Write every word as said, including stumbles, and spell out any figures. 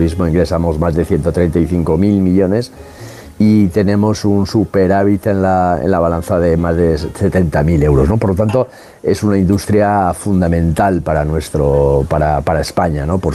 mismo ingresamos más de ciento treinta y cinco mil millones y tenemos un superávit en la, en la balanza de más de setenta mil euros, ¿no? Por lo tanto, es una industria fundamental para, nuestro, para, para España, ¿no? Por